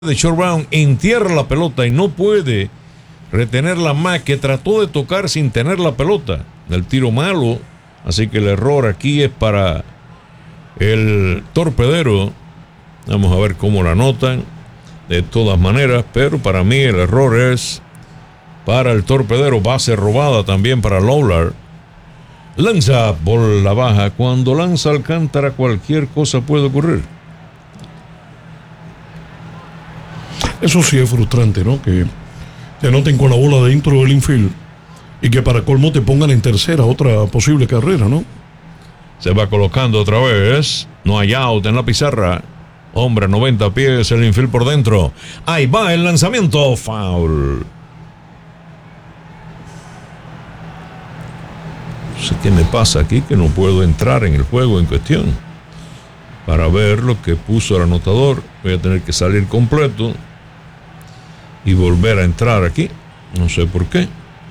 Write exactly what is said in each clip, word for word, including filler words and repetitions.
de Short Brown entierra la pelota y no puede retenerla más, que trató de tocar sin tener la pelota. El tiro malo, así que el error aquí es para el torpedero. Vamos a ver cómo la anotan de todas maneras, pero para mí el error es para el torpedero. Base robada también para Lawlar. Lanza por la baja. Cuando lanza Alcántara, cualquier cosa puede ocurrir. Eso sí es frustrante, ¿no? Que te anoten con la bola dentro del infield y que para colmo te pongan en tercera otra posible carrera, ¿no? Se va colocando otra vez. No hay out en la pizarra. Hombre, noventa pies, el infield por dentro. Ahí va el lanzamiento. Foul. No sé qué me pasa aquí, que no puedo entrar en el juego en cuestión para ver lo que puso el anotador. Voy a tener que salir completo y volver a entrar aquí. No sé por qué.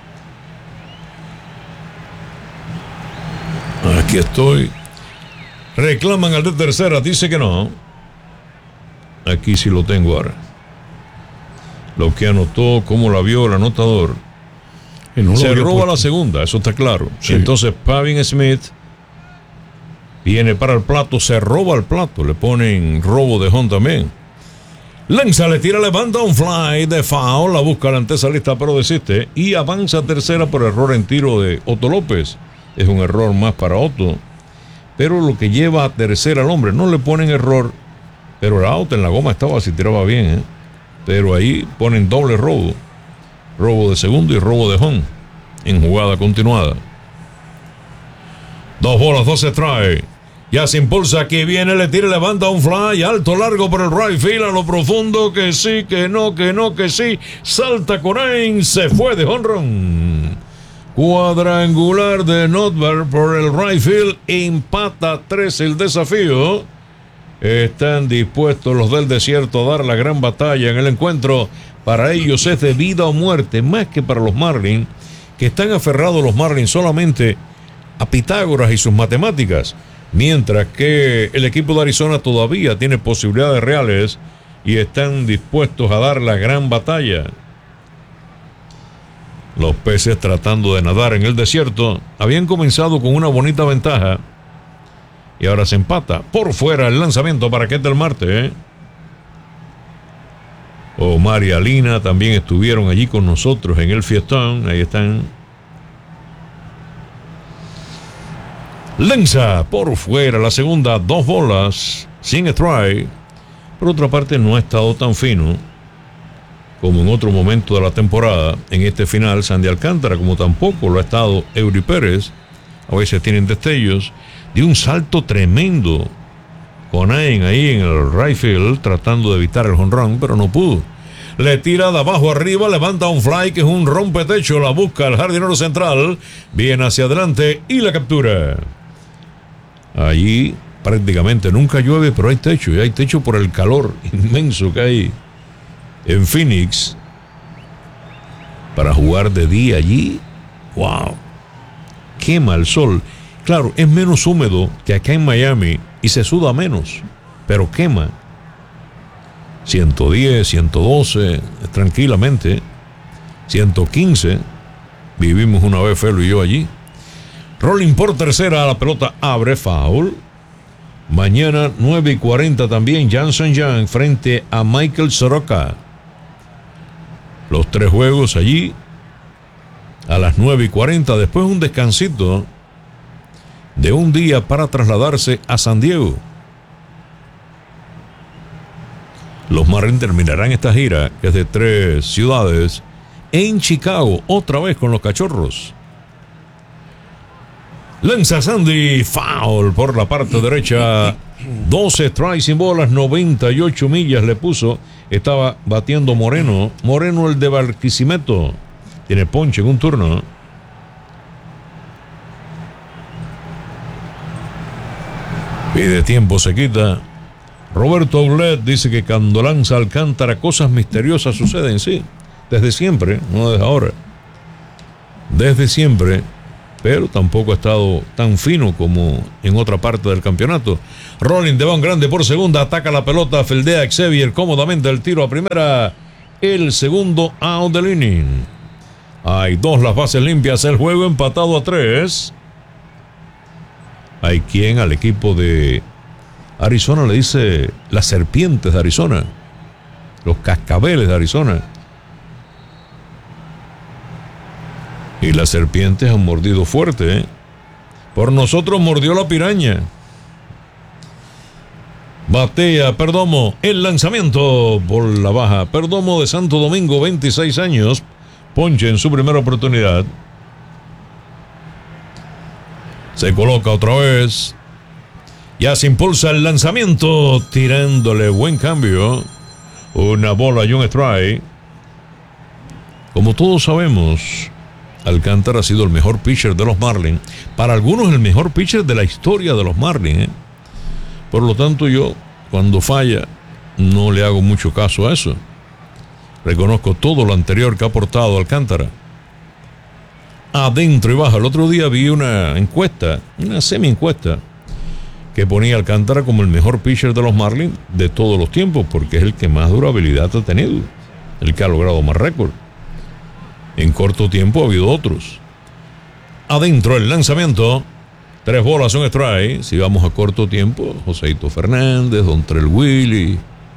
Aquí estoy. Reclaman al de tercera. Dice que no. Aquí sí lo tengo ahora. Lo que anotó, cómo la vio el anotador. No se roba la segunda, eso está claro. Sí. Entonces Pavin Smith viene para el plato, se roba el plato. Le ponen robo de home también. Lanza, le tira, levanta un fly de foul, la busca la antesalista, pero desiste y avanza a tercera por error en tiro de Otto López. Es un error más para Otto, pero lo que lleva a tercera al hombre, no le ponen error, pero el out en la goma estaba, si tiraba bien, ¿eh? Pero ahí ponen doble robo, robo de segundo y robo de home en jugada continuada. Dos bolas, dos strikes. Ya se impulsa, aquí viene, le tira, levanta un fly, alto, largo por el right field, a lo profundo, que sí, que no, que no, que sí. Salta Corain, se fue de home run. Cuadrangular de Notberg por el right field, empata tres el desafío. Están dispuestos los del desierto a dar la gran batalla en el encuentro. Para ellos es de vida o muerte, más que para los Marlins, que están aferrados los Marlins solamente a Pitágoras y sus matemáticas. Mientras que el equipo de Arizona todavía tiene posibilidades reales y están dispuestos a dar la gran batalla. Los peces, tratando de nadar en el desierto, habían comenzado con una bonita ventaja y ahora se empata. Por fuera el lanzamiento para Ketel Marte, ¿eh? Omar y Alina también estuvieron allí con nosotros en el fiestón. Ahí están. Lanza por fuera la segunda, dos bolas, sin strike. Por otra parte, no ha estado tan fino como en otro momento de la temporada. En este final, Sandy Alcántara, como tampoco lo ha estado Eury Pérez. A veces tienen destellos de un salto tremendo. Conain ahí en el right field tratando de evitar el home run, pero no pudo. Le tira de abajo arriba, levanta un fly que es un rompetecho. La busca el jardinero central. Viene hacia adelante y la captura. Allí prácticamente nunca llueve, pero hay techo, y hay techo por el calor inmenso que hay en Phoenix. Para jugar de día allí, wow, quema el sol. Claro, es menos húmedo que acá en Miami y se suda menos, pero quema. ciento diez, ciento doce, tranquilamente. ciento quince, vivimos una vez Felo y yo allí. Rolling por tercera, la pelota abre, foul. Mañana nueve y cuarenta también Jansen Young frente a Michael Soroka. Los tres juegos allí a las nueve y cuarenta, después un descansito de un día para trasladarse a San Diego. Los Marlins terminarán esta gira, que es de tres ciudades, en Chicago, otra vez con los Cachorros. Lanza Sandy, foul por la parte derecha. doce strikes sin bolas, noventa y ocho millas le puso. Estaba batiendo Moreno. Moreno, el de Barquisimeto. Tiene ponche en un turno. Pide tiempo, se quita. Roberto Oulet dice que cuando lanza Alcántara cosas misteriosas suceden, sí. Desde siempre, no desde ahora. Desde siempre. pero tampoco ha estado tan fino como en otra parte del campeonato. Rolling de van grande por segunda, ataca la pelota, fildea Xavier cómodamente el tiro a primera, el segundo out del inning. Hay dos las bases limpias, el juego empatado a tres. Hay quien al equipo de Arizona le dice las serpientes de Arizona, los cascabeles de Arizona. Y las serpientes han mordido fuerte, ¿eh? Por nosotros mordió la piraña. Batea Perdomo, el lanzamiento por la baja. Perdomo de Santo Domingo, veintiséis años, ponche en su primera oportunidad. Se coloca otra vez. Ya se impulsa el lanzamiento, tirándole buen cambio. Una bola y un strike. Como todos sabemos, Alcántara ha sido el mejor pitcher de los Marlins. Para algunos el mejor pitcher de la historia de los Marlins, ¿eh? Por lo tanto, yo, cuando falla, no le hago mucho caso a eso. Reconozco todo lo anterior que ha aportado Alcántara. Adentro y baja. El otro día vi una encuesta, una semi-encuesta, que ponía a Alcántara como el mejor pitcher de los Marlins de todos los tiempos, porque es el que más durabilidad ha tenido, el que ha logrado más récord. En corto tiempo ha habido otros. Adentro el lanzamiento. Tres bolas, un strike. Si vamos a corto tiempo, Joseito Fernández, Dontrell Willy,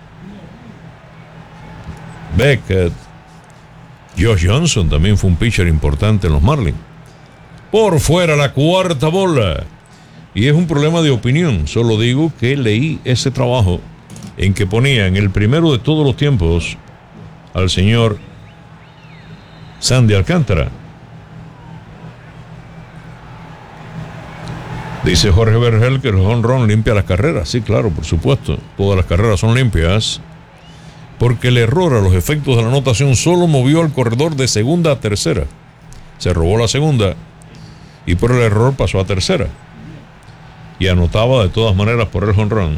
Beckett, Josh Johnson también fue un pitcher importante en los Marlins. Por fuera la cuarta bola. Y es un problema de opinión. Solo digo que leí ese trabajo en que ponían el primero de todos los tiempos al señor Sandy Alcántara. Dice Jorge Vergel que el home run limpia las carreras. Sí, claro, por supuesto. Todas las carreras son limpias. Porque el error a los efectos de la anotación solo movió al corredor de segunda a tercera. Se robó la segunda y por el error pasó a tercera. Y anotaba de todas maneras por el home run.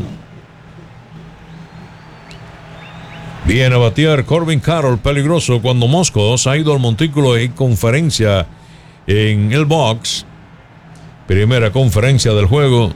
Viene a batear Corbin Carroll, peligroso, cuando Moscos ha ido al montículo en conferencia en el box. Primera conferencia del juego.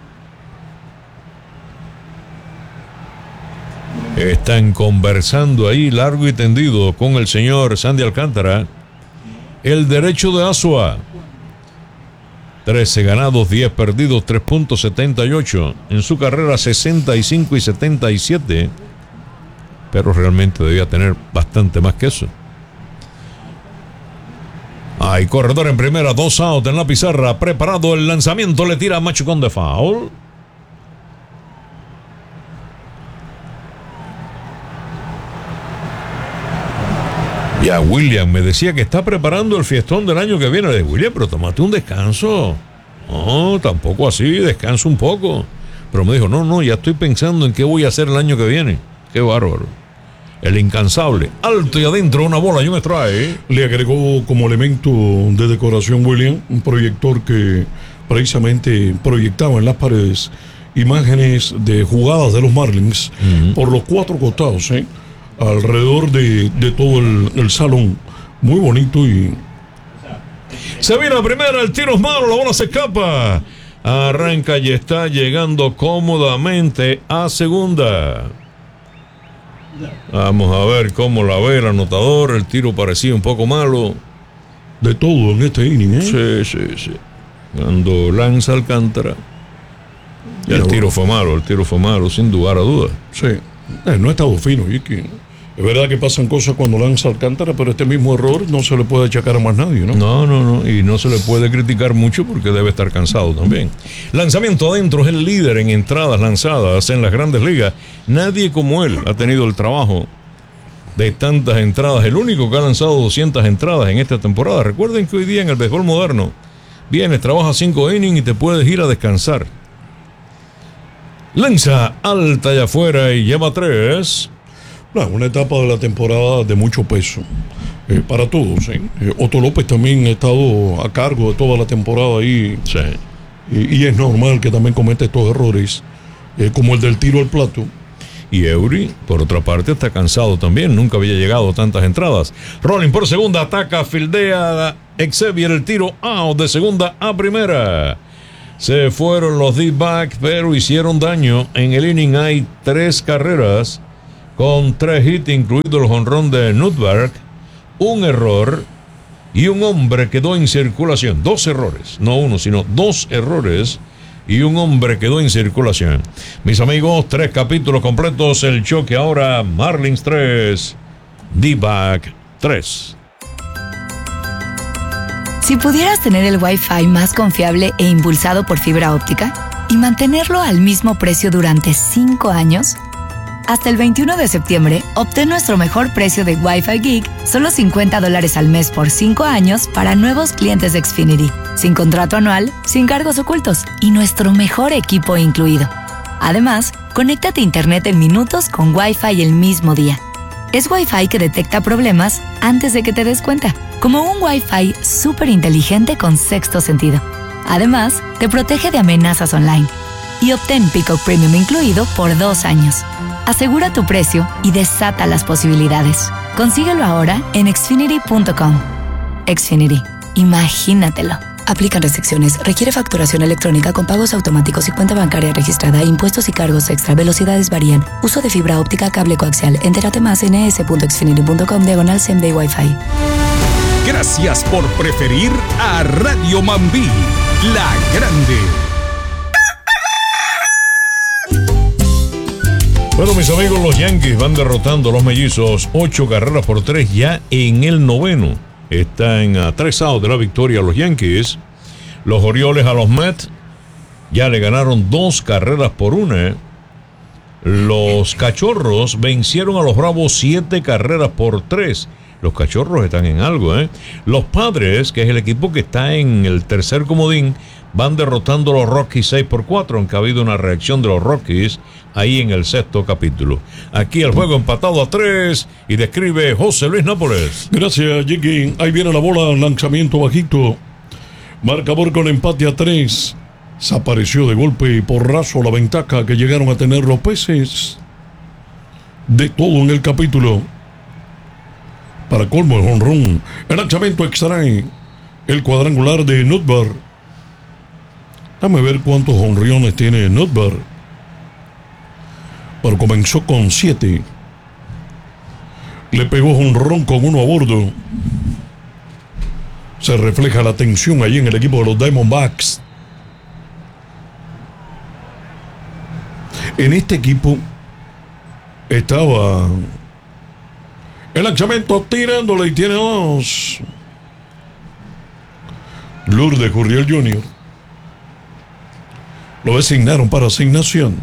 Están conversando ahí largo y tendido con el señor Sandy Alcántara. El derecho de Asua. trece ganados, diez perdidos, tres punto setenta y ocho. En su carrera sesenta y cinco y setenta y siete. Pero realmente debía tener bastante más que eso. Hay corredor en primera, dos out en la pizarra. Preparado el lanzamiento, le tira a Machucón de foul. Ya William me decía que está preparando el fiestón del año que viene. Le dije, William, pero tómate un descanso. No, tampoco así, descansa un poco. Pero me dijo, no, no, ya estoy pensando en qué voy a hacer el año que viene. Qué bárbaro. El incansable, alto y adentro, una bola y un strike. Le agregó como elemento de decoración William un proyector que precisamente proyectaba en las paredes imágenes de jugadas de los Marlins uh-huh. por los cuatro costados, ¿eh? alrededor de, de todo el, el salón. Muy bonito y... Se viene a primera, el tiro es malo, la bola se escapa. Arranca y está llegando cómodamente a segunda. Vamos a ver cómo la ve el anotador. El tiro parecía un poco malo. De todo en este inning, ¿eh? Sí, sí, sí. Cuando lanza Alcántara. Y el tiro fue malo, el tiro fue malo, sin lugar a dudas. Sí, eh, no ha estado fino. Y que es verdad que pasan cosas cuando lanza Alcántara, pero este mismo error no se le puede achacar a más nadie, ¿no? No, no, no. Y no se le puede criticar mucho porque debe estar cansado también. Lanzamiento adentro, es el líder en entradas lanzadas en las grandes ligas. Nadie como él ha tenido el trabajo de tantas entradas. El único que ha lanzado doscientas entradas en esta temporada. Recuerden que hoy día en el béisbol moderno vienes, trabajas cinco innings y te puedes ir a descansar. Lanza alta y afuera y lleva tres. No, una etapa de la temporada de mucho peso eh, para todos. ¿eh? Eh, Otto López también ha estado a cargo de toda la temporada ahí. Sí. Y, y es normal que también cometa estos errores, eh, como el del tiro al plato. Y Eury, por otra parte, está cansado también. Nunca había llegado a tantas entradas. Rolling por segunda, ataca, fildea Xavier el tiro out de segunda a primera. Se fueron los D-back, pero hicieron daño. En el inning hay tres carreras con tres hits, incluido el jonrón de Nutberg, un error y un hombre quedó en circulación. Dos errores, no uno, sino dos errores y un hombre quedó en circulación. Mis amigos, tres capítulos completos. El choque ahora: Marlins tres, D-back tres. Si pudieras tener el Wi-Fi más confiable e impulsado por fibra óptica y mantenerlo al mismo precio durante cinco años, hasta el veintiuno de septiembre, obtén nuestro mejor precio de Wi-Fi Geek, solo cincuenta dólares al mes por cinco años para nuevos clientes de Xfinity, sin contrato anual, sin cargos ocultos y nuestro mejor equipo incluido. Además, conéctate a Internet en minutos con Wi-Fi el mismo día. Es Wi-Fi que detecta problemas antes de que te des cuenta, como un Wi-Fi súper inteligente con sexto sentido. Además, te protege de amenazas online. Y obtén Peacock Premium incluido por dos años. Asegura tu precio y desata las posibilidades. Consíguelo ahora en xfinity punto com. Xfinity. Imagínatelo. Aplican restricciones. Requiere facturación electrónica con pagos automáticos y cuenta bancaria registrada. Impuestos y cargos extra. Velocidades varían. Uso de fibra óptica, cable coaxial. Entérate más en e s punto xfinity punto com diagonal same day Wi-Fi. Gracias por preferir a Radio Mambí, la grande. Bueno, mis amigos, los Yankees van derrotando a los Mellizos ocho carreras por tres ya en el noveno. Están a tres outs de la victoria a los Yankees. Los Orioles a los Mets ya le ganaron dos carreras por una. Los Cachorros vencieron a los Bravos siete carreras por tres. Los Cachorros están en algo, ¿eh? Los Padres, que es el equipo que está en el tercer comodín, van derrotando a los Rockies seis por cuatro, aunque ha habido una reacción de los Rockies ahí en el sexto capítulo. Aquí el juego empatado a tres y describe José Luis Nápoles. Gracias, Jiggy. Ahí viene la bola, lanzamiento bajito. Marcador con empate a tres. Desapareció de golpe y porrazo la ventaja que llegaron a tener los Peces. De todo en el capítulo. Para colmo, el jonrón. El lanzamiento extrae. El cuadrangular de Nutberg. Dame ver cuántos jonrones tiene Nutberg. Pero comenzó con siete. Le pegó jonrón con uno a bordo. Se refleja la tensión allí en el equipo de los Diamondbacks. En este equipo estaba el lanzamiento tirándole y tiene dos. Lourdes Gurriel junior Lo designaron para asignación.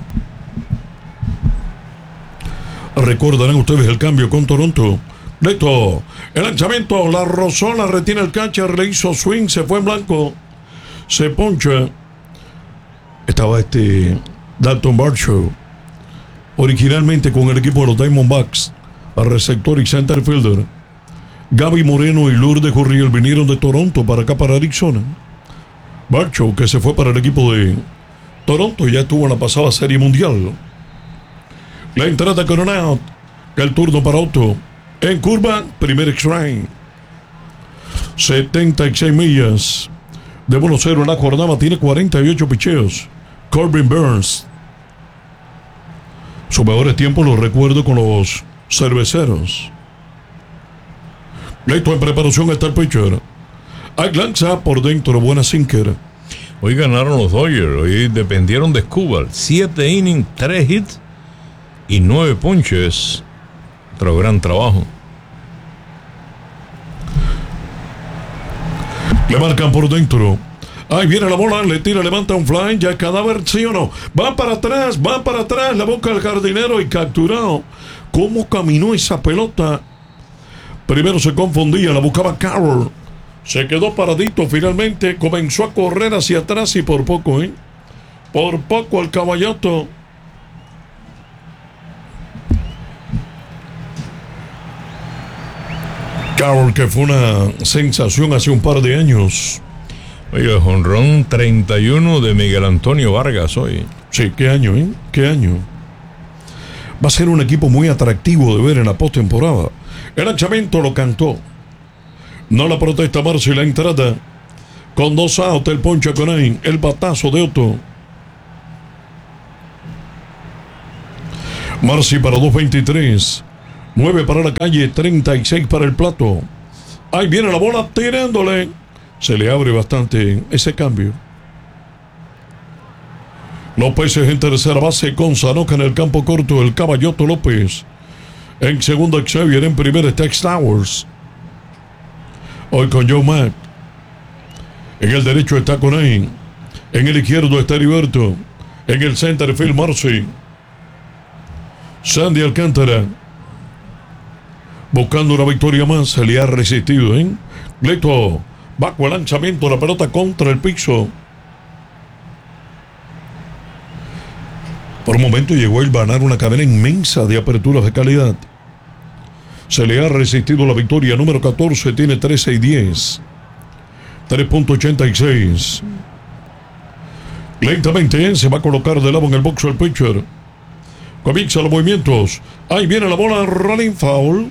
Recordarán ustedes el cambio con Toronto. Listo. El lanzamiento, la rozó, la retiene el catcher, le hizo swing, se fue en blanco. Se poncha. Estaba este Dalton Varsho, originalmente con el equipo de los Diamondbacks, al receptor y center fielder. Gaby Moreno y Lourdes Gurriel vinieron de Toronto para acá, para Arizona. Varsho, que se fue para el equipo de Toronto, ya estuvo en la pasada Serie Mundial. La entrada con un out. El turno para Otto. En curva, primer strike. setenta y seis millas. De uno cero en la jornada, tiene cuarenta y ocho picheos. Corbin Burns. Sus mejores tiempos los recuerdo con los Cerveceros. Listo, en preparación está el pitcher. Hay lanza por dentro, buena sinker. Hoy ganaron los Dodgers. Hoy dependieron de Escobar. Siete innings, tres hits y nueve ponches. Otro gran trabajo. Le marcan por dentro. Ahí viene la bola, le tira, levanta un fly. Ya cadáver, sí o no. Va para atrás, va para atrás. La boca del jardinero y capturado. ¿Cómo caminó esa pelota? Primero se confundía, la buscaba Carroll. Se quedó paradito finalmente. Comenzó a correr hacia atrás y por poco, ¿eh? Por poco el caballato. Carroll, que fue una sensación hace un par de años. Oye, jonrón treinta y uno de Miguel Antonio Vargas hoy. Sí, qué año, ¿eh? Qué año. Va a ser un equipo muy atractivo de ver en la postemporada. El lanzamiento lo cantó. No la protesta Marcy, la entrada. Con dos outs, el poncha con ahí. El batazo de Otto. Marcy para dos veintitrés. nueve para la calle, treinta y seis para el plato. Ahí viene la bola tirándole. Se le abre bastante ese cambio. López es en tercera base con Sanoca en el campo corto. El caballoto López. En segunda Xavier, en primera está Towers. Hoy con Joe Mack. En el derecho está Conay. En el izquierdo está Heriberto. En el center field Marcy. Sandy Alcántara. Buscando una victoria más. Se le ha resistido, ¿eh? Gleto. Bajo el lanzamiento. La pelota contra el piso. Por un momento llegó a ganar una cadena inmensa de aperturas de calidad. Se le ha resistido la victoria. Número catorce. Tiene trece y diez. tres punto ochenta y seis. Lentamente se va a colocar de lado en el box el pitcher. Comienza los movimientos. Ahí viene la bola. Running foul.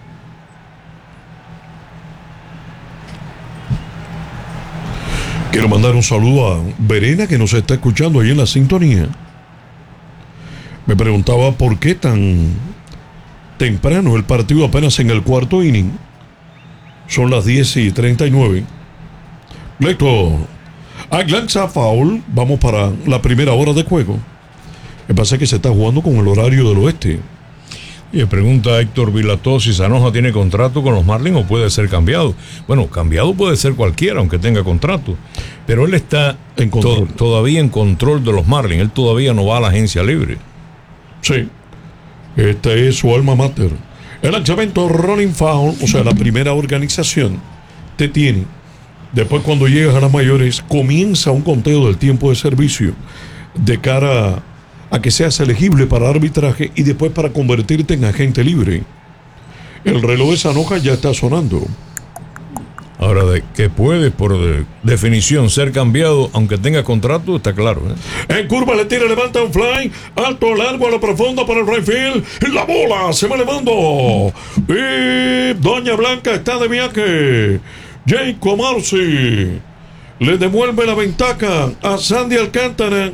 Quiero mandar un saludo a Verena, que nos está escuchando ahí en la sintonía. Me preguntaba por qué tan temprano el partido, apenas en el cuarto inning. Son las diez y treinta y nueve. Leto. Hay lanza foul. Vamos para la primera hora de juego. Me pasa que se está jugando con el horario del oeste. Y pregunta Héctor Vilató si Sanoja tiene contrato con los Marlins o puede ser cambiado. Bueno, cambiado puede ser cualquiera, aunque tenga contrato. Pero él está en control. To- todavía en control de los Marlins. Él todavía no va a la agencia libre. Sí. Esta es su alma mater. El lanzamiento running foul, o sea, la primera organización te tiene. Después, cuando llegas a las mayores, comienza un conteo del tiempo de servicio de cara a que seas elegible para arbitraje y después para convertirte en agente libre. El reloj de Sanoja ya está sonando. Ahora, de que puede, por de, definición, ser cambiado, aunque tenga contrato, está claro, ¿eh? En curva le tira, levanta un fly. Alto, largo, a la profunda para el right field. La bola se va elevando. Y Doña Blanca está de viaje. Jacob Marcy le devuelve la ventaja a Sandy Alcántara.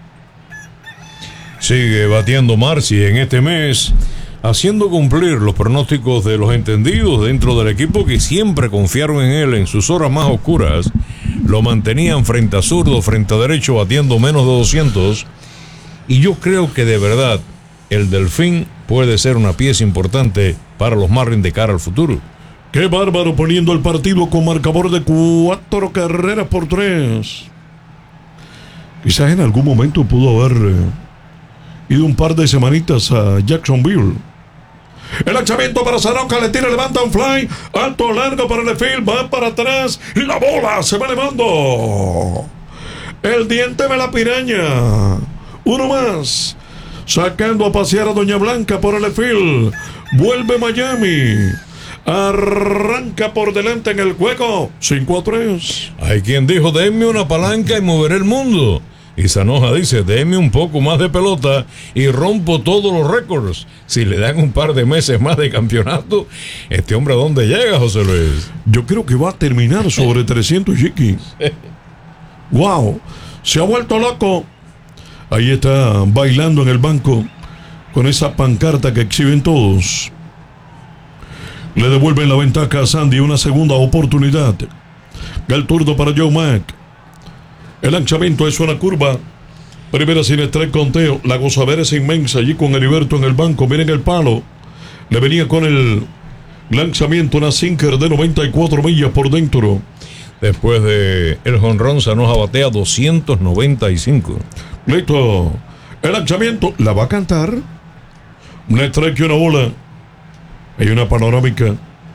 Sigue batiendo Marcy en este mes, haciendo cumplir los pronósticos de los entendidos dentro del equipo que siempre confiaron en él en sus horas más oscuras. Lo mantenían frente a zurdo, frente a derecho, batiendo menos de doscientos. Y yo creo que de verdad el Delfín puede ser una pieza importante para los Marlins de cara al futuro. ¡Qué bárbaro! Poniendo el partido con marcador de cuatro carreras por tres. Quizás en algún momento pudo haber eh, ido un par de semanitas a Jacksonville. El lanzamiento para Sanoca, le tira, levanta un fly. Alto, largo para el field, va para atrás. La bola se va elevando. El diente de la piraña. Uno más. Sacando a pasear a Doña Blanca por el field. Vuelve Miami. Arranca por delante en el juego. cinco a tres. Hay quien dijo, denme una palanca y moveré el mundo. Y Sanoja dice, denme un poco más de pelota y rompo todos los récords. Si le dan un par de meses más de campeonato, este hombre ¿a dónde llega, José Luis? Yo creo que va a terminar sobre trescientos Chiqui. Wow, se ha vuelto loco. Ahí está bailando en el banco con esa pancarta que exhiben todos. Le devuelven la ventaja a Sandy, una segunda oportunidad. El turno para Joe Mack. El lanzamiento es una curva. Primera sin strike, conteo. La gozadera es inmensa allí con Heriberto en el banco. Miren el palo. Le venía con el lanzamiento una sinker de noventa y cuatro millas por dentro. Después de el jonrón, Sanoja batea doscientos noventa y cinco. Listo. El lanzamiento. La va a cantar. Un strike y una bola. Hay una panorámica.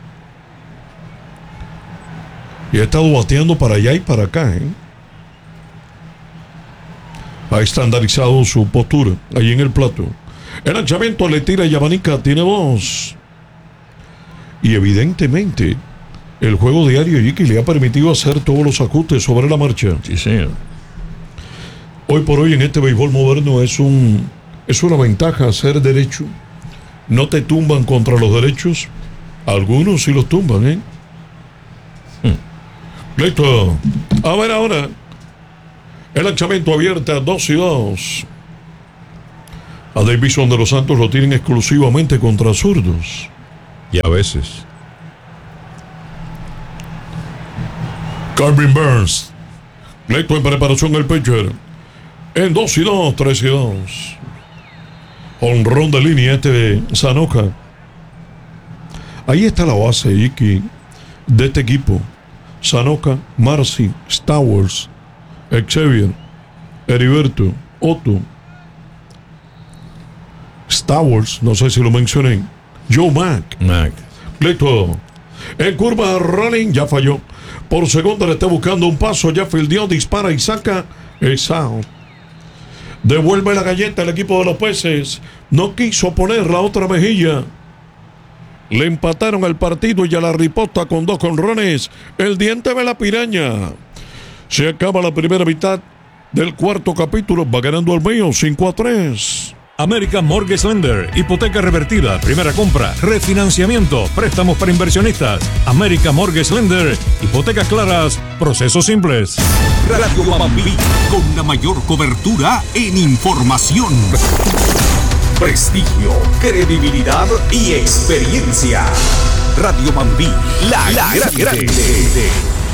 Y ha estado bateando para allá y para acá, ¿eh? Ha estandarizado su postura ahí en el plato. El lanzamiento le tira y abanica, tiene dos. Y evidentemente el juego diario Yiki le ha permitido hacer todos los ajustes sobre la marcha. Sí, señor. Hoy por hoy en este béisbol moderno es un es una ventaja ser derecho. No te tumban contra los derechos. Algunos sí los tumban, ¿eh? Listo. A ver ahora. El lanzamiento abierto, dos y dos. A Davison de los Santos lo tienen exclusivamente contra zurdos. Y a veces. Corbin Burns. Listo en preparación el pitcher. En dos y dos, tres y dos. Honrón de línea este de Sanoka. Ahí está la base, Iki, de este equipo. Sanoka, Marcy, Stowers, Xavier, Heriberto, Otto, Stowers, no sé si lo mencioné, Joe Mack. Mac. Listo. En curva, running, ya falló. Por segunda le está buscando un paso, ya fildeó, dispara y saca. Es out. Devuelve la galleta al equipo de los Peces. No quiso poner la otra mejilla. Le empataron el partido y a la riposta con dos jonrones. El diente de la piraña. Se acaba la primera mitad del cuarto capítulo. Va ganando el mío cinco a tres. American Mortgage Lender, hipoteca revertida, primera compra, refinanciamiento, préstamos para inversionistas. American Mortgage Lender, hipotecas claras, procesos simples. Radio Mambí, con la mayor cobertura en información. Prestigio, credibilidad y experiencia. Radio Mambí, la, la grande. grande.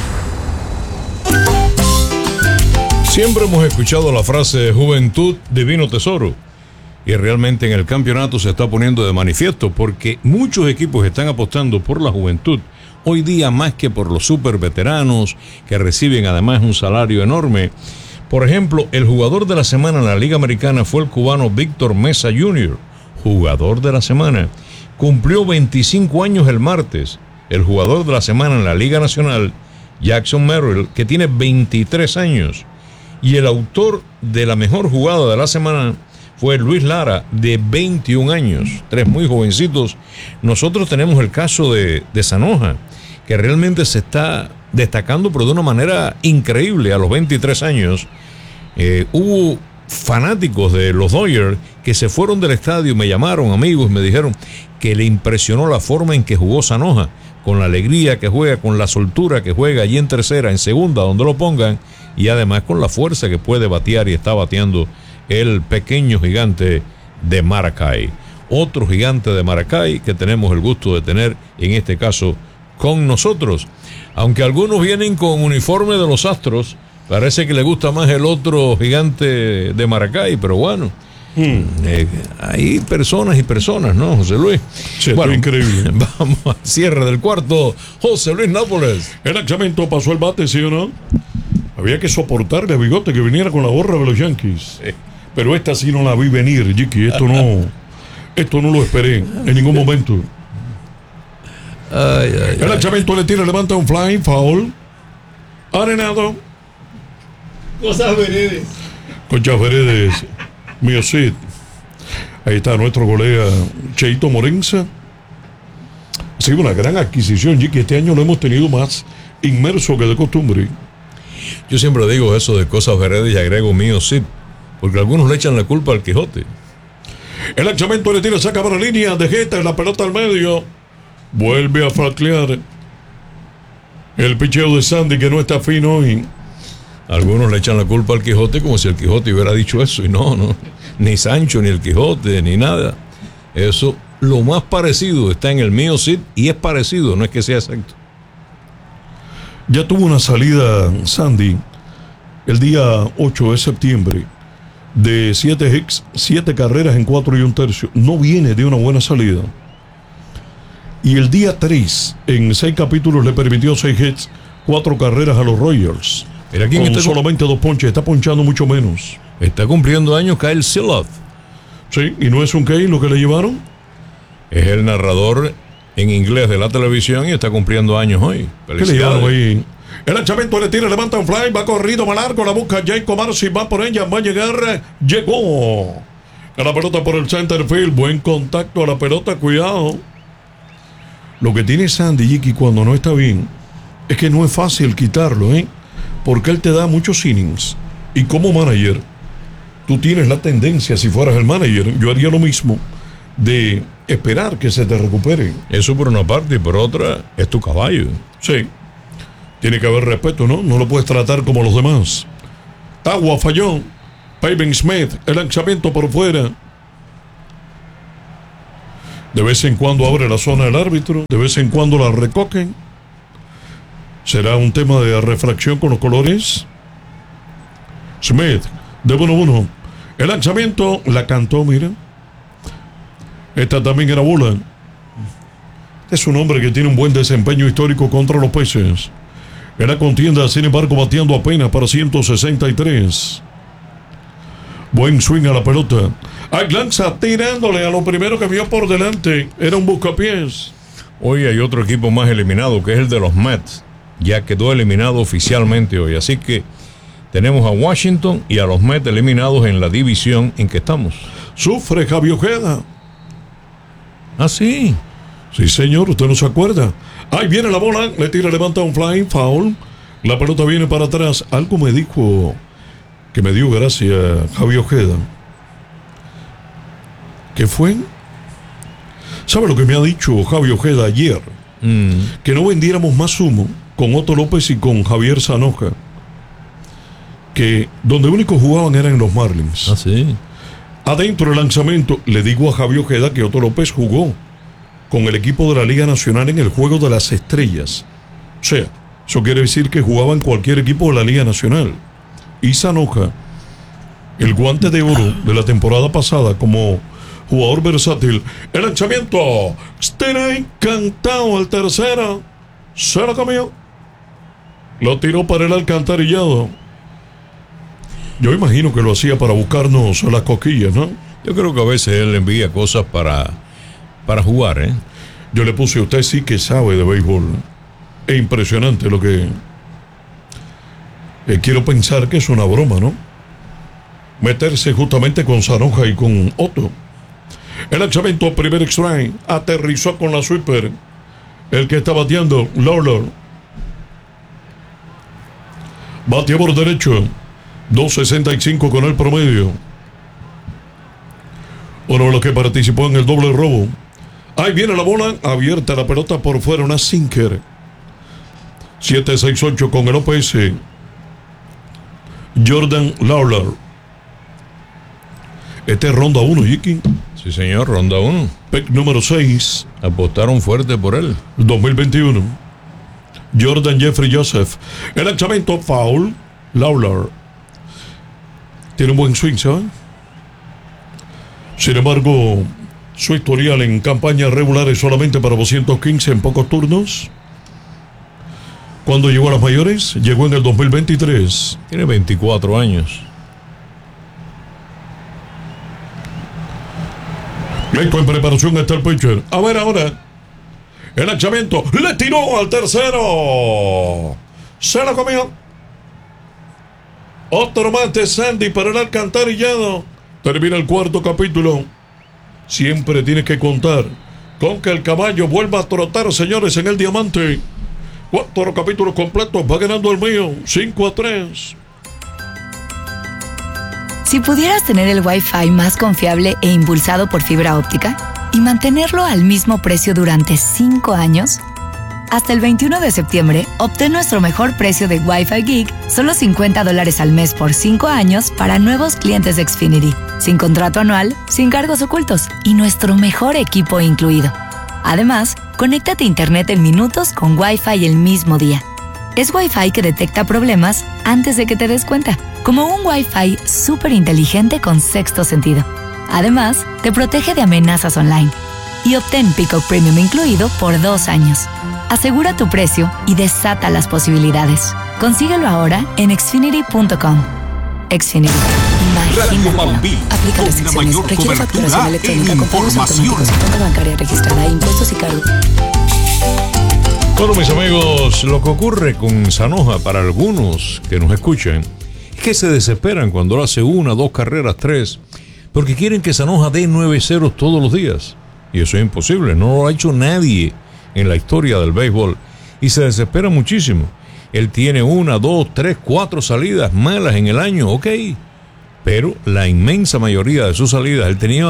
Siempre hemos escuchado la frase juventud, divino tesoro. Y realmente en el campeonato se está poniendo de manifiesto porque muchos equipos están apostando por la juventud hoy día más que por los super veteranos que reciben además un salario enorme. Por ejemplo, el jugador de la semana en la Liga Americana fue el cubano Víctor Mesa junior, jugador de la semana. Cumplió veinticinco años el martes. El jugador de la semana en la Liga Nacional, Jackson Merrill, que tiene veintitrés años. Y el autor de la mejor jugada de la semana fue Luis Lara, de veintiún años, tres muy jovencitos. Nosotros tenemos el caso de, de Sanoja, que realmente se está destacando, pero de una manera increíble a los veintitrés años. Eh, hubo fanáticos de los Dodgers que se fueron del estadio, me llamaron amigos, me dijeron que le impresionó la forma en que jugó Sanoja, con la alegría que juega, con la soltura que juega allí en tercera, en segunda, donde lo pongan, y además con la fuerza que puede batear y está bateando el pequeño gigante de Maracay. Otro gigante de Maracay que tenemos el gusto de tener, en este caso, con nosotros. Aunque algunos vienen con uniforme de los Astros, parece que le gusta más el otro gigante de Maracay, pero bueno, hmm. eh, hay personas y personas, ¿no, José Luis? Sí, bueno, increíble. Vamos al cierre del cuarto. José Luis Nápoles. El lanzamiento pasó el bate, ¿sí o no? Había que soportarle a Bigote que viniera con la gorra de los Yankees. Sí. Pero esta sí no la vi venir, Jiki. Esto no, esto no lo esperé en ningún momento. Ay, ay, el lanzamiento le tira, levanta un fly, foul. Arenado. Cosas veredes. Conchas veredes. Mío Cid. Ahí está nuestro colega Cheito Morenza. Ha sido una gran adquisición, Jiki. Este año lo hemos tenido más inmerso que de costumbre. Yo siempre digo eso de cosas veredes y agrego Mío Cid, porque algunos le echan la culpa al Quijote. El lanzamiento le tira, saca para la línea, de Jeta, la pelota al medio. Vuelve a faclear el picheo de Sandy, que no está fino hoy. Algunos le echan la culpa al Quijote como si el Quijote hubiera dicho eso, y no, no. Ni Sancho, ni el Quijote, ni nada. Eso, lo más parecido está en el Mío Cid, y es parecido, no es que sea exacto. Ya tuvo una salida Sandy el día ocho de septiembre de siete hits, siete carreras en cuatro y un tercio. No viene de una buena salida. Y el día tres, en seis capítulos, le permitió seis hits, cuatro carreras a los Royals. Mira quién con está solamente dos ponches, está ponchando mucho menos. Está cumpliendo años Kyle Silath. Sí, y no es un Kane lo que le llevaron. Es el narrador en inglés de la televisión y está cumpliendo años hoy. ¿Qué le llevaron ahí? El lanzamiento le tira, levanta un fly, va corrido, va largo, la busca Jacob Marcy, va por ella, va a llegar, llegó. A la pelota por el center field, buen contacto a la pelota, cuidado. Lo que tiene Sandy, Jiki, cuando no está bien, es que no es fácil quitarlo, ¿eh? Porque él te da muchos innings. Y como manager, tú tienes la tendencia, si fueras el manager, yo haría lo mismo, de esperar que se te recupere. Eso por una parte, y por otra, es tu caballo. Sí. Tiene que haber respeto, ¿no? No lo puedes tratar como los demás. Agua falló. Pavin Smith, el lanzamiento por fuera. De vez en cuando abre la zona del árbitro, de vez en cuando la recoquen. ¿Será un tema de refracción con los colores? Smith, de uno uno. El lanzamiento la cantó, mira. Esta también era bola. Es un hombre que tiene un buen desempeño histórico contra los peces. En la contienda, sin embargo, bateando apenas para ciento sesenta y tres. Buen swing a la pelota. Ay, lanza tirándole a lo primero que vio por delante. Era un buscapiés. Hoy hay otro equipo más eliminado, que es el de los Mets. Ya quedó eliminado oficialmente hoy. Así que tenemos a Washington y a los Mets eliminados en la división en que estamos. Sufre Javi Ojeda. Ah, sí. Sí, señor, usted no se acuerda. Ahí viene la bola, le tira, levanta un fly, foul. La pelota viene para atrás. Algo me dijo que me dio gracia Javi Ojeda. ¿Qué fue? ¿Sabe lo que me ha dicho Javi Ojeda ayer? Mm. Que no vendiéramos más humo con Otto López y con Javier Zanoja. Que donde únicos jugaban eran en los Marlins. Ah, sí. Adentro del lanzamiento, le digo a Javi Ojeda que Otto López jugó con el equipo de la Liga Nacional en el Juego de las Estrellas. O sea, eso quiere decir que jugaba en cualquier equipo de la Liga Nacional. Y Zanoja, el guante de oro de la temporada pasada como jugador versátil. El lanzamiento, estira encantado al tercero. Se lo comió. Lo tiró para el alcantarillado. Yo imagino que lo hacía para buscarnos las cosquillas, ¿no? Yo creo que a veces él envía cosas para, para jugar, ¿eh? Yo le puse, usted sí que sabe de béisbol. Es impresionante lo que... Eh, quiero pensar que es una broma, ¿no? Meterse justamente con Zanoja y con Otto. El lanzamiento, primer strike, aterrizó con la sweeper. El que está bateando, Lawler. Bateador derecho, dos sesenta y cinco con el promedio. Uno de los que participó en el doble robo. Ahí viene la bola, abierta la pelota por fuera, una sinker. siete seis ocho con el O P S. Jordan Lawler. Este es ronda uno, Jiki. Sí, señor, ronda uno. Pick número seis. Apostaron fuerte por él. dos mil veintiuno. Jordan Jeffrey Joseph. El lanzamiento, foul. Lawler. Tiene un buen swing, ¿sabes? Sin embargo, su historial en campañas regulares solamente para doscientos quince en pocos turnos. Cuando llegó a las mayores, llegó en el dos mil veintitrés. Tiene veinticuatro años. Listo, en preparación está el pitcher. A ver ahora. El lanzamiento. Le tiró al tercero. Se lo comió. Otro más de Sandy para el alcantarillado. Termina el cuarto capítulo. Siempre tienes que contar con que el caballo vuelva a trotar, señores, en el diamante. Cuatro capítulos completos. Va ganando el mío. cinco a tres. Si pudieras tener el Wi-Fi más confiable e impulsado por fibra óptica y mantenerlo al mismo precio durante cinco años, hasta el veintiuno de septiembre, obtén nuestro mejor precio de Wi-Fi Geek, solo cincuenta dólares al mes por cinco años para nuevos clientes de Xfinity, sin contrato anual, sin cargos ocultos y nuestro mejor equipo incluido. Además, conéctate a Internet en minutos con Wi-Fi el mismo día. Es Wi-Fi que detecta problemas antes de que te des cuenta, como un Wi-Fi súper inteligente con sexto sentido. Además, te protege de amenazas online. Y obtén Peacock Premium incluido por dos años. Asegura tu precio y desata las posibilidades. Consíguelo ahora en xfinity punto com. Xfinity. Radio Mambí, Aplica con la restricciones. mayor Requiere facturación cobertura electrónica en con pagos información. automáticos. Cuenta bancaria registrada. Impuestos y cargos. Bueno, mis amigos, lo que ocurre con Zanoja para algunos que nos escuchan es que se desesperan cuando él hace una, dos carreras, tres, porque quieren que Zanoja dé nueve ceros todos los días. Y eso es imposible, no lo ha hecho nadie en la historia del béisbol. Y se desespera muchísimo. Él tiene una, dos, tres, cuatro salidas malas en el año, ok. Pero la inmensa mayoría de sus salidas, él tenía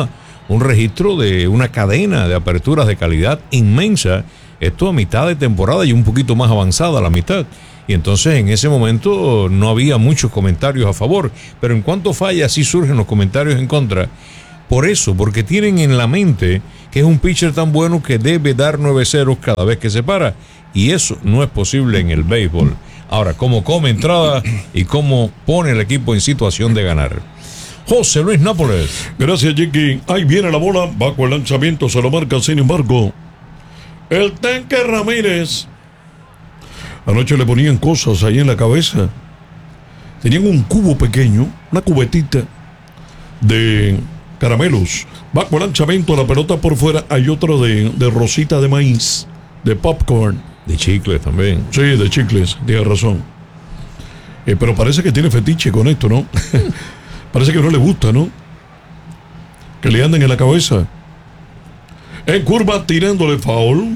un registro de una cadena de aperturas de calidad inmensa, esto a mitad de temporada y un poquito más avanzada la mitad. Y entonces en ese momento no había muchos comentarios a favor, pero en cuanto falla sí surgen los comentarios en contra. Por eso, porque tienen en la mente que es un pitcher tan bueno que debe dar nueve ceros cada vez que se para, y eso no es posible en el béisbol. Ahora, cómo come entrada y cómo pone el equipo en situación de ganar. José Luis Nápoles. Gracias, Jackie. Ahí viene la bola, bajo el lanzamiento, se lo marca, sin embargo, el Tanque Ramírez. Anoche le ponían cosas ahí en la cabeza. Tenían un cubo pequeño, una cubetita de caramelos. Bajo el lanzamiento, la pelota por fuera. Hay otro de, de rosita de maíz, de popcorn. De chicles también. Sí, de chicles, tienes razón. Eh, pero parece que tiene fetiche con esto, ¿no? Parece que no le gusta, ¿no? Que le anden en la cabeza. En curva, tirándole foul.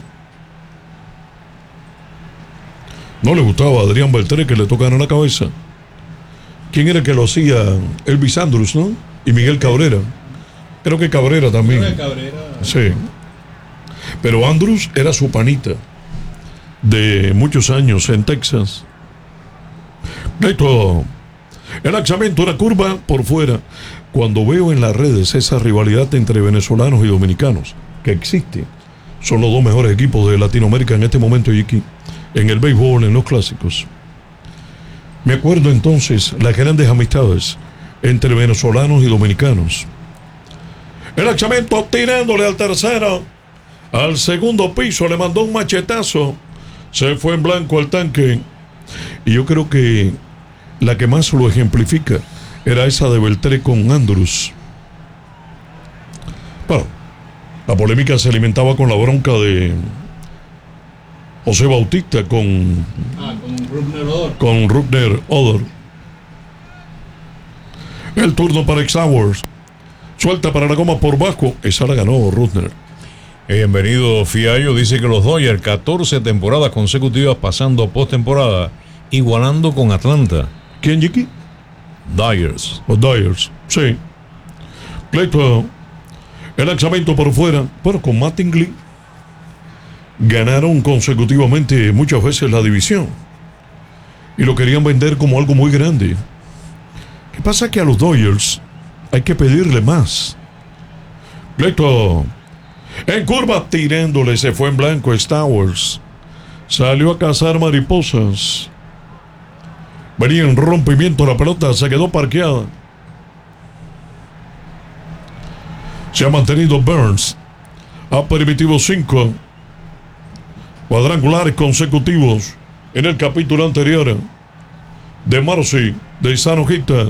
No le gustaba a Adrián Beltré que le tocaran la cabeza. ¿Quién era el que lo hacía? Elvis Andrus, ¿no? Y Miguel Cabrera. Creo que Cabrera también. Creo que Cabrera. Sí. Pero Andrus era su panita de muchos años en Texas. Neto. El lanzamiento, una curva por fuera. Cuando veo en las redes esa rivalidad entre venezolanos y dominicanos que existe, son los dos mejores equipos de Latinoamérica en este momento y aquí, en el béisbol, en los clásicos. Me acuerdo entonces las grandes amistades entre venezolanos y dominicanos. El lanzamiento tirándole al tercero, al segundo piso, le mandó un machetazo, se fue en blanco al tanque. Y yo creo que la que más lo ejemplifica era esa de Beltré con Andrus. Bueno, la polémica se alimentaba con la bronca de José Bautista con Ah, con Rupner Odor. con Rupner Odor. El turno para Exowers. Suelta para la goma por bajo. Esa la ganó Rupner. Bienvenido, Fiallo. Dice que los Dodgers, catorce temporadas consecutivas pasando postemporada, igualando con Atlanta. ¿Quién, Jiki? Dodgers. Los Dodgers. Sí. Clayton. El lanzamiento por fuera. Bueno, con Mattingly ganaron consecutivamente muchas veces la división y lo querían vender como algo muy grande. ¿Qué pasa? Que a los Dodgers hay que pedirle más. Clayton en curva, tirándole, se fue en blanco. Stowers salió a cazar mariposas. Venía en rompimiento la pelota, se quedó parqueada. Se ha mantenido Burns. Ha permitido cinco cuadrangulares consecutivos en el capítulo anterior. De Marcy, de Sanojita.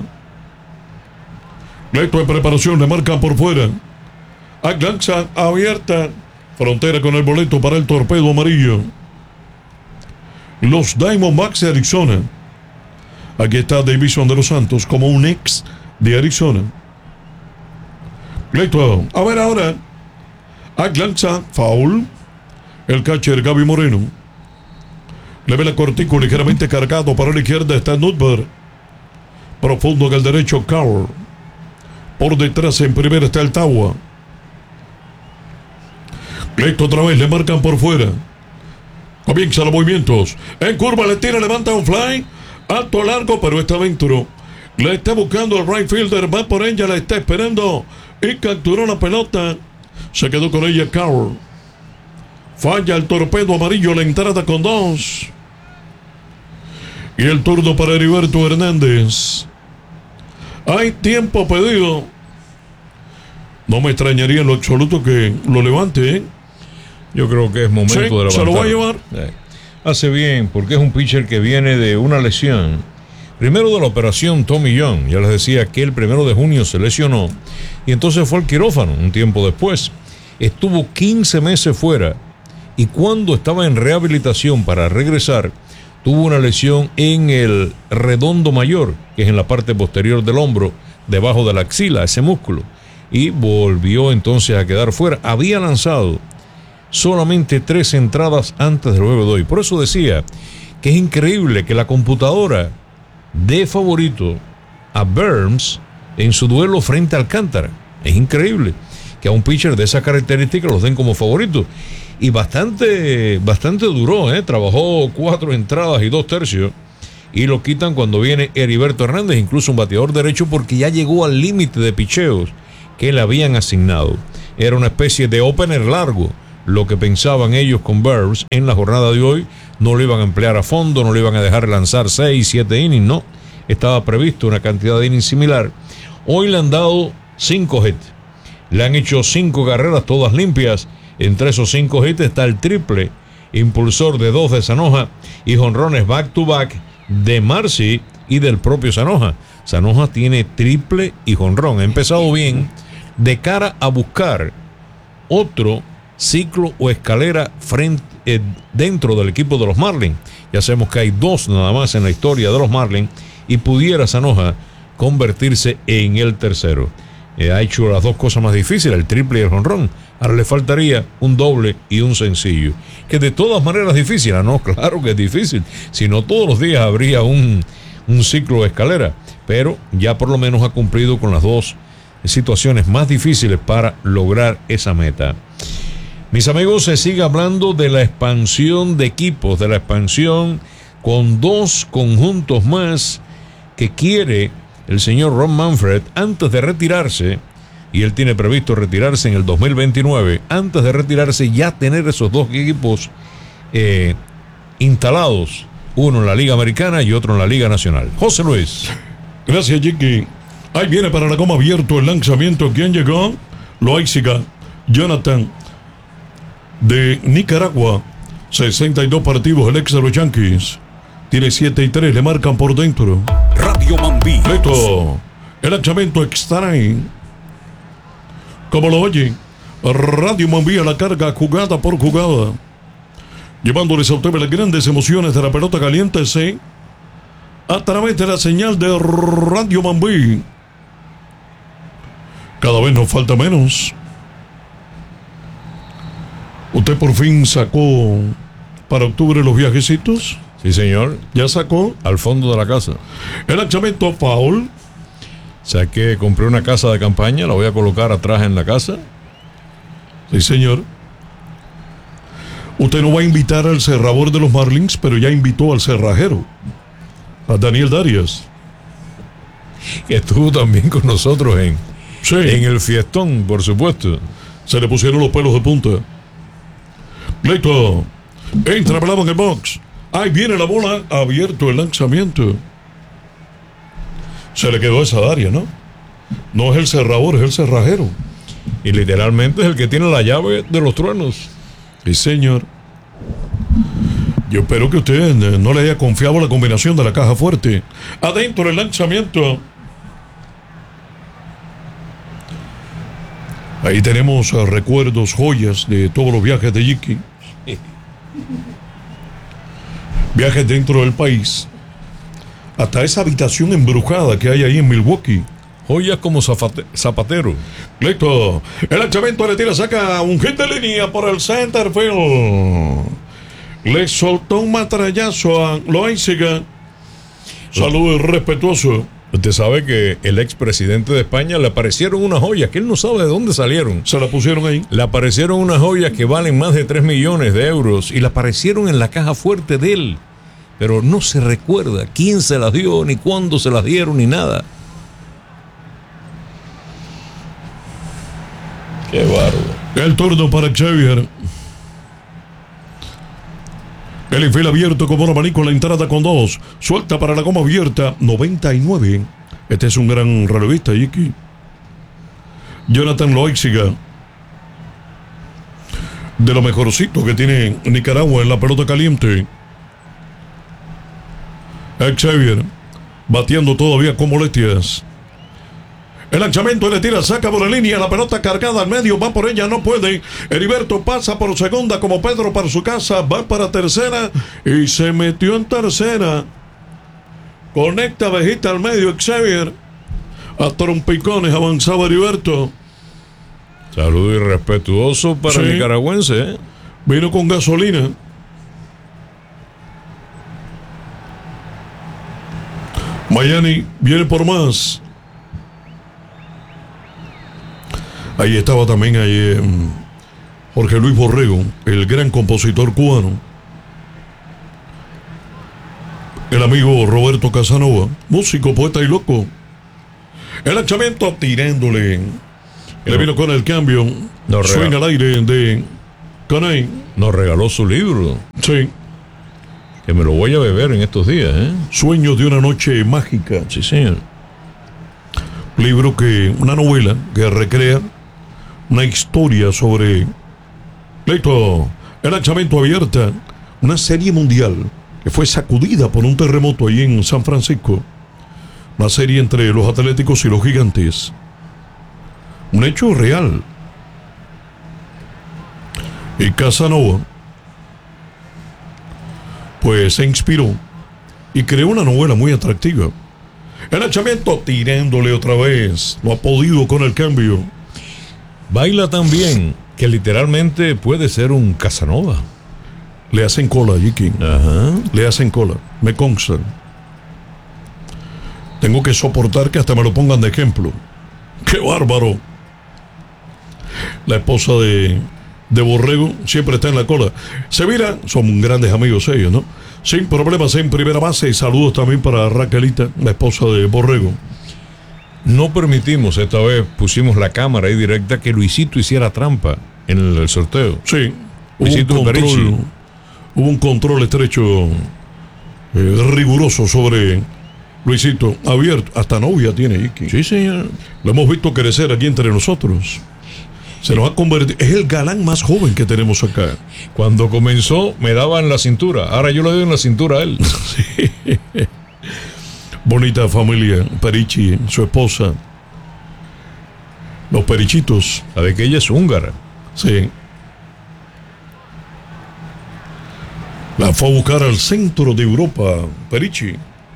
Leto de preparación, le marcan por fuera. Atlanta abierta. Frontera con el boleto para el torpedo amarillo. Los Diamondbacks de Arizona. Aquí está Davison de los Santos como un ex de Arizona. Leto, a ver ahora. Atlanta, foul. El catcher Gaby Moreno. Le ve la cortícula ligeramente cargado. Para la izquierda está Nutber. Profundo en el derecho, Cowher. Por detrás en primera está el Tawa. Esto otra vez, le marcan por fuera. Comienzan los movimientos. En curva le tira, levanta un fly. Alto, largo, pero está adentro. Le está buscando el right fielder. Va por ella, la está esperando. Y capturó la pelota. Se quedó con ella Cowher. Falla el torpedo amarillo, la entrada con dos. Y el turno para Heriberto Hernández. Hay tiempo pedido. No me extrañaría en lo absoluto que lo levante, ¿eh? Yo creo que es momento Sí, de levantar. se lo va a llevar. Eh, Hace bien, porque es un pitcher que viene de una lesión. Primero de la operación Tommy John. Ya les decía que el primero de junio se lesionó. Y entonces fue al quirófano un tiempo después. Estuvo quince meses fuera. Y cuando estaba en rehabilitación para regresar, tuvo una lesión en el redondo mayor, que es en la parte posterior del hombro, debajo de la axila, ese músculo. Y volvió entonces a quedar fuera. Había lanzado solamente tres entradas antes del juego de hoy. Por eso decía que es increíble que la computadora dé favorito a Burns en su duelo frente a Alcántara. Es increíble que a un pitcher de esas características los den como favorito. Y bastante, bastante duró, ¿eh? Trabajó cuatro entradas y dos tercios. Y lo quitan cuando viene Heriberto Hernández, incluso un bateador derecho, porque ya llegó al límite de picheos que le habían asignado. Era una especie de opener largo, lo que pensaban ellos con Burns en la jornada de hoy. No lo iban a emplear a fondo, no lo iban a dejar lanzar seis, siete innings, no. Estaba previsto una cantidad de innings similar. Hoy le han dado cinco hits. Le han hecho cinco carreras, todas limpias. Entre esos cinco hits está el triple impulsor de dos de Zanoja y jonrones back to back de Marcy y del propio Zanoja. Zanoja tiene triple y jonrón. Ha empezado bien de cara a buscar otro ciclo o escalera frente, eh, dentro del equipo de los Marlins. Ya sabemos que hay dos nada más en la historia de los Marlins y pudiera Zanoja convertirse en el tercero. Eh, ha hecho las dos cosas más difíciles, el triple y el jonrón. Ahora le faltaría un doble y un sencillo, que de todas maneras es difícil. Ah, no, claro que es difícil, si no todos los días habría un, un ciclo de escalera, pero ya por lo menos ha cumplido con las dos situaciones más difíciles para lograr esa meta. Mis amigos, se sigue hablando de la expansión de equipos, de la expansión con dos conjuntos más que quiere el señor Rob Manfred antes de retirarse, y él tiene previsto retirarse en el dos mil veintinueve, antes de retirarse ya tener esos dos equipos eh, instalados, uno en la Liga Americana y otro en la Liga Nacional. José Luis. Gracias, Chiqui. Ahí viene para la coma abierto el lanzamiento. ¿Quién llegó? Loaiziga, Jonathan, de Nicaragua. sesenta y dos partidos, el ex de los Yankees. Tiene siete y tres, le marcan por dentro. Radio Mambí. Listo. El lanzamiento extrae. Como lo oye, Radio Mambí a la carga, jugada por jugada. Llevándoles a ustedes las grandes emociones de la pelota caliente, ¿sí? A través de la señal de Radio Mambí. Cada vez nos falta menos. ¿Usted por fin sacó para octubre los viajecitos? Sí, señor. ¿Ya sacó? Al fondo de la casa. El lanzamiento foul. Saqué, compré una casa de campaña, la voy a colocar atrás en la casa. Sí, señor. Usted no va a invitar al cerrador de los Marlins, pero ya invitó al cerrajero, a Daniel Darias, que estuvo también con nosotros en, sí, en el fiestón, por supuesto. Se le pusieron los pelos de punta. Listo. Entra pelado en el box. Ahí viene la bola. Abierto el lanzamiento. Se le quedó esa Darias, ¿no? No es el cerrador, es el cerrajero. Y literalmente es el que tiene la llave de los truenos. Sí, señor. Yo espero que usted no le haya confiado la combinación de la caja fuerte. Adentro el lanzamiento. Ahí tenemos uh, recuerdos, joyas de todos los viajes de Yiki. Viajes dentro del país. Hasta esa habitación embrujada que hay ahí en Milwaukee. Joyas como zapate, zapatero. Listo. El lanzamiento le tira, saca un hit de línea por el center field. Le soltó un matrallazo a Loaiziga. Saludo respetuoso. Usted sabe que el expresidente de España le aparecieron unas joyas que él no sabe de dónde salieron. Se la pusieron ahí. Le aparecieron unas joyas que valen más de tres millones de euros y le aparecieron en la caja fuerte de él. Pero no se recuerda quién se las dio, ni cuándo se las dieron, ni nada. Qué bárbaro. El turno para Xavier. El infiel abierto como un abanico en la entrada con dos. Suelta para la goma abierta. noventa y nueve. Este es un gran relevista, Yiki. Jonathan Loaiziga. De lo mejorcito que tiene Nicaragua en la pelota caliente. Xavier. Bateando todavía con molestias. El lanzamiento le tira, saca por la línea, la pelota cargada al medio, va por ella, no puede. Heriberto pasa por segunda como Pedro para su casa, va para tercera y se metió en tercera. Conecta Vejita al medio, Xavier. A trompicones avanzaba Heriberto. Saludo irrespetuoso para sí, el nicaragüense, ¿eh? Vino con gasolina. Miami viene por más. Ahí estaba también ahí, eh, Jorge Luis Borrego, el gran compositor cubano. El amigo Roberto Casanova, músico, poeta y loco. El lanzamiento tirándole. Le vino con el cambio. No Swing al aire de Canay. Nos regaló su libro, Sí. que me lo voy a beber en estos días, ¿eh? Sueños de una noche mágica. Sí, señor. Libro que, una novela que recrea una historia sobre, listo, el lanzamiento abierta, una serie mundial que fue sacudida por un terremoto allí en San Francisco. Una serie entre los Atléticos y los Gigantes. Un hecho real. Y Casanova, pues se inspiró y creó una novela muy atractiva. El lanzamiento tirándole otra vez. Lo ha podido con el cambio. Baila tan bien que literalmente puede ser un Casanova. Le hacen cola, Jiki. Ajá. Le hacen cola. Me consta. Tengo que soportar que hasta me lo pongan de ejemplo. ¡Qué bárbaro! La esposa de, de Borrego siempre está en la cola. Se mira, son grandes amigos ellos, ¿no? Sin problemas en primera base. Y saludos también para Raquelita, la esposa de Borrego. No permitimos, esta vez pusimos la cámara ahí directa, que Luisito hiciera trampa en el, el sorteo. Sí, hubo un, Luisito Perichi. control, hubo un control estrecho, eh, riguroso sobre Luisito. Abierto, hasta novia tiene Iki. Sí, señor. Lo hemos visto crecer aquí entre nosotros. Se nos ha convertido, es el galán más joven que tenemos acá. Cuando comenzó me daba en la cintura, ahora yo le doy en la cintura a él. Sí. Bonita familia, Perichi, su esposa. Los Perichitos. La de que ella es húngara. Sí. La fue a buscar al centro de Europa, Perichi.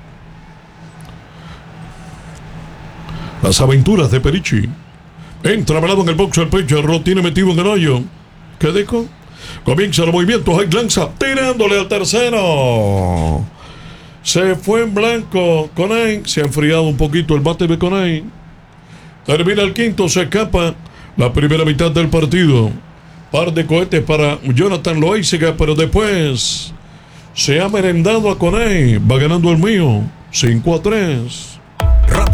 Las aventuras de Perichi. Entra velado en el box el pecho, lo tiene metido en el hoyo. ¿Qué dijo? Comienza el movimiento, High lanza, tirándole al tercero. Se fue en blanco. Conay se ha enfriado un poquito el bate de Conay. Termina el quinto, se escapa la primera mitad del partido. Par de cohetes para Jonathan Loaiziga, pero después se ha merendado a Conay. Va ganando el mío, cinco a tres.